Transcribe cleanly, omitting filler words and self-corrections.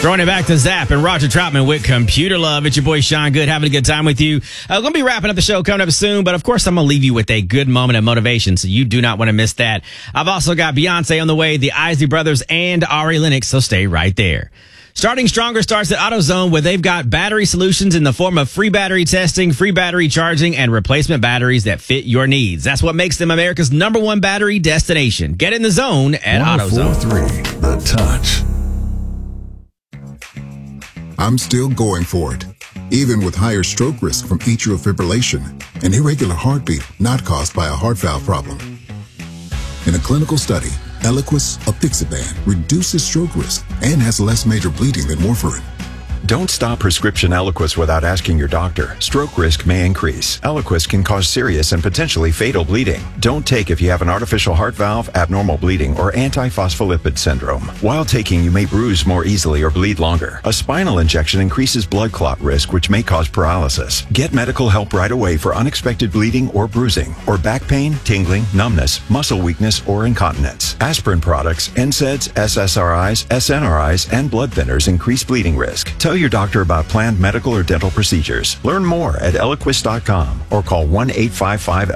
Throwing it back to Zap and Roger Troutman with Computer Love. It's your boy Sean Good, having a good time with you. Going to be wrapping up the show coming up soon, but of course I'm going to leave you with a good moment of motivation, so you do not want to miss that. I've also got Beyonce on the way, the Isley Brothers, and Ari Lennox, so stay right there. Starting Stronger starts at AutoZone, where they've got battery solutions in the form of free battery testing, free battery charging, and replacement batteries that fit your needs. That's what makes them America's #1 battery destination. Get in the zone at AutoZone. 104.3 The Touch. I'm still going for it, even with higher stroke risk from atrial fibrillation, an irregular heartbeat not caused by a heart valve problem. In a clinical study, Eliquis apixaban reduces stroke risk and has less major bleeding than warfarin. Don't stop prescription Eliquis without asking your doctor. Stroke risk may increase. Eliquis can cause serious and potentially fatal bleeding. Don't take if you have an artificial heart valve, abnormal bleeding, or antiphospholipid syndrome. While taking, you may bruise more easily or bleed longer. A spinal injection increases blood clot risk, which may cause paralysis. Get medical help right away for unexpected bleeding or bruising, or back pain, tingling, numbness, muscle weakness, or incontinence. Aspirin products, NSAIDs, SSRIs, SNRIs, and blood thinners increase bleeding risk. Tell your doctor about planned medical or dental procedures. Learn more at Eliquis.com or call 1-855